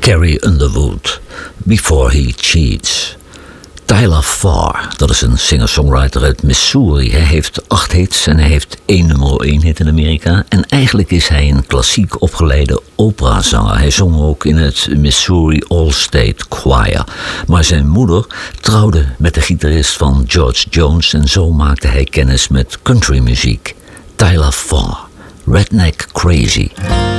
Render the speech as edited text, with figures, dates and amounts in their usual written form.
Carrie Underwood, Before He Cheats. Tyler Farr, dat is een singer-songwriter uit Missouri. Hij heeft 8 hits en hij heeft 1 nummer 1 hit in Amerika. En eigenlijk is hij een klassiek opgeleide operazanger. Hij zong ook in het Missouri All-State Choir. Maar zijn moeder trouwde met de gitarist van George Jones en zo maakte hij kennis met countrymuziek. Tyler Farr, Redneck Crazy.